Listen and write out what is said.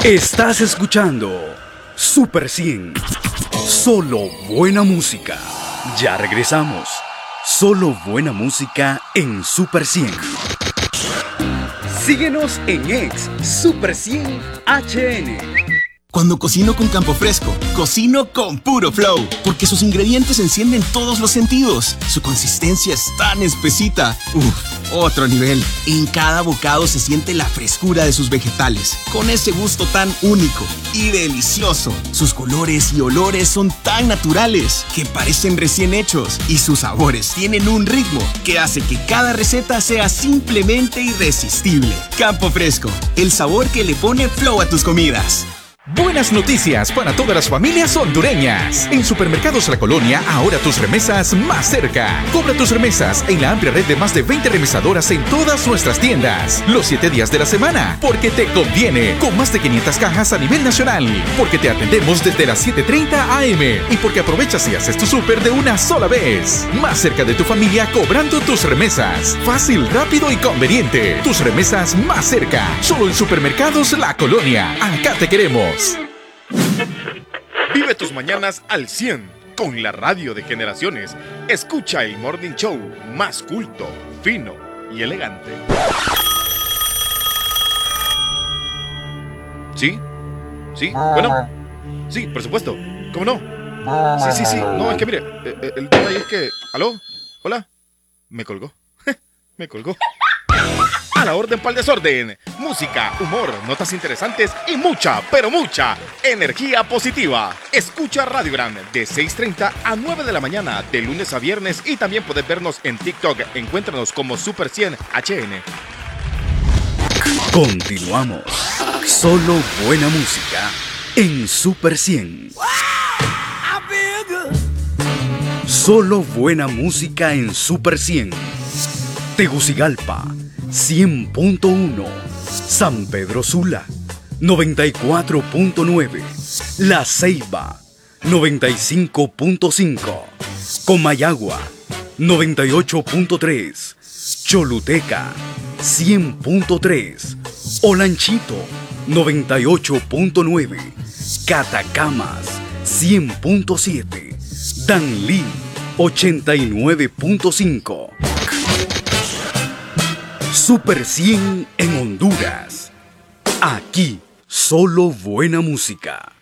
Estás escuchando Super 100. Solo buena música. Ya regresamos. Solo buena música en Super 100. Síguenos en X Super 100 HN. Cuando cocino con Campo Fresco, cocino con puro flow, porque sus ingredientes encienden todos los sentidos. Su consistencia es tan espesita. Otro nivel. En cada bocado se siente la frescura de sus vegetales, con ese gusto tan único y delicioso. Sus colores y olores son tan naturales que parecen recién hechos, y sus sabores tienen un ritmo que hace que cada receta sea simplemente irresistible. Campo Fresco, el sabor que le pone flow a tus comidas. Buenas noticias para todas las familias hondureñas. En Supermercados La Colonia, ahora tus remesas más cerca. Cobra tus remesas en la amplia red de más de 20 remesadoras en todas nuestras tiendas. Los 7 días de la semana, porque te conviene. Con más de 500 cajas a nivel nacional. Porque te atendemos desde las 7:30 AM. Y porque aprovechas y haces tu súper de una sola vez. Más cerca de tu familia cobrando tus remesas. Fácil, rápido y conveniente. Tus remesas más cerca. Solo en Supermercados La Colonia. Acá te queremos. Vive tus mañanas al 100 con la radio de generaciones. Escucha el Morning Show más culto, fino y elegante. ¿Sí? ¿Sí? Bueno. Sí, por supuesto. ¿Cómo no? Sí. No, es que mire, el tema es que... ¿Aló? ¿Hola? Me colgó. Me colgó. A la orden pa'l desorden. Música, humor, notas interesantes y mucha, pero mucha energía positiva. Escucha Radio Gran de 6:30 a 9 de la mañana, de lunes a viernes, y también puedes vernos en TikTok. Encuéntranos como Super 100 HN. Continuamos. Solo buena música en Super 100. Solo buena música en Super 100. Tegucigalpa 100.1, San Pedro Sula 94.9, La Ceiba 95.5, Comayagua 98.3, Choluteca 100.3, Olanchito 98.9, Catacamas 100.7, Danlí 89.5. Super 100 en Honduras. Aquí, solo buena música.